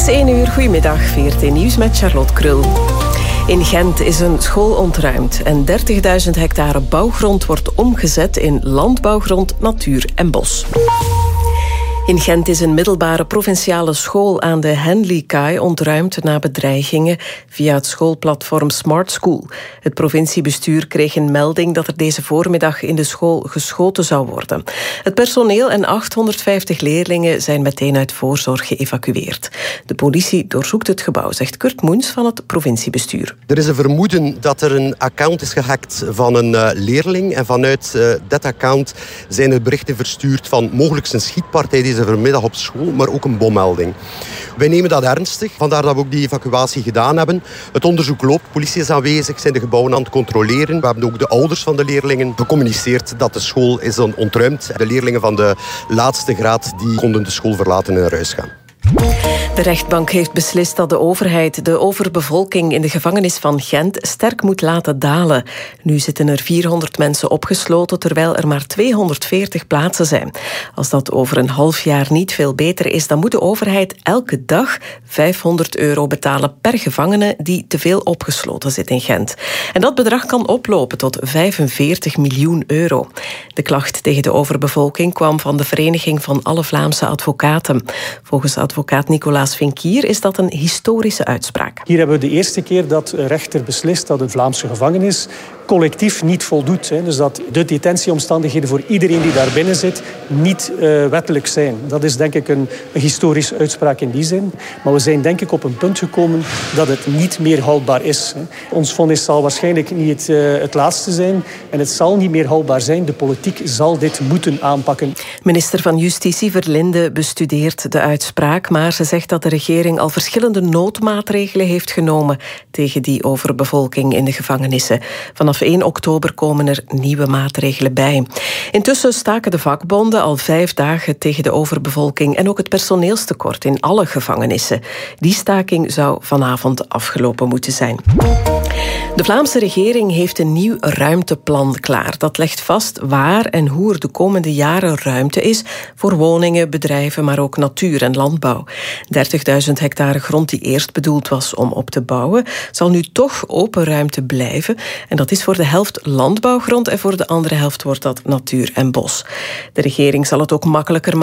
is 1 uur. Goedemiddag, VRT Nieuws met Charlotte Krul. In Gent is een school ontruimd en 30.000 hectare bouwgrond wordt omgezet in landbouwgrond, natuur en bos. In Gent is een middelbare provinciale school aan de Henleykaai ontruimd na bedreigingen via het schoolplatform Smart School. Het provinciebestuur kreeg een melding dat er deze voormiddag in de school geschoten zou worden. Het personeel en 850 leerlingen zijn meteen uit voorzorg geëvacueerd. De politie doorzoekt het gebouw, zegt Kurt Moens van het provinciebestuur. Er is een vermoeden dat er een account is gehackt van een leerling. En vanuit dat account zijn er berichten verstuurd van mogelijk een schietpartij deze vanmiddag op school, maar ook een bommelding. Wij nemen dat ernstig, vandaar dat we ook die evacuatie gedaan hebben. Het onderzoek loopt, politie is aanwezig, zijn de gebouwen aan het controleren. We hebben ook de ouders van de leerlingen gecommuniceerd dat de school is ontruimd. De leerlingen van de laatste graad die konden de school verlaten en naar huis gaan. De rechtbank heeft beslist dat de overheid de overbevolking in de gevangenis van Gent sterk moet laten dalen. Nu zitten er 400 mensen opgesloten, terwijl er maar 240 plaatsen zijn. Als dat over een half jaar niet veel beter is, dan moet de overheid elke dag €500 betalen per gevangene die te veel opgesloten zit in Gent. En dat bedrag kan oplopen tot €45 miljoen. De klacht tegen de overbevolking kwam van de Vereniging van alle Vlaamse advocaten. Volgens advocaat Nicolaas Vinkier is dat een historische uitspraak. Hier hebben we de eerste keer dat een rechter beslist dat een Vlaamse gevangenis collectief niet voldoet. Dus dat de detentieomstandigheden voor iedereen die daar binnen zit niet wettelijk zijn. Dat is denk ik een historische uitspraak in die zin. Maar we zijn denk ik op een punt gekomen dat het niet meer houdbaar is. Ons vonnis zal waarschijnlijk niet het laatste zijn. En het zal niet meer houdbaar zijn. De politiek zal dit moeten aanpakken. Minister van Justitie Verlinde bestudeert de uitspraak, maar ze zegt dat de regering al verschillende noodmaatregelen heeft genomen tegen die overbevolking in de gevangenissen. Vanaf 1 oktober komen er nieuwe maatregelen bij. Intussen staken de vakbonden al 5 dagen tegen de overbevolking en ook het personeelstekort in alle gevangenissen. Die staking zou vanavond afgelopen moeten zijn. De Vlaamse regering heeft een nieuw ruimteplan klaar. Dat legt vast waar en hoe er de komende jaren ruimte is voor woningen, bedrijven, maar ook natuur en landbouw. 30.000 hectare grond die eerst bedoeld was om op te bouwen, zal nu toch open ruimte blijven. En dat is voor de helft landbouwgrond en voor de andere helft wordt dat natuur en bos. De regering zal het ook makkelijker maken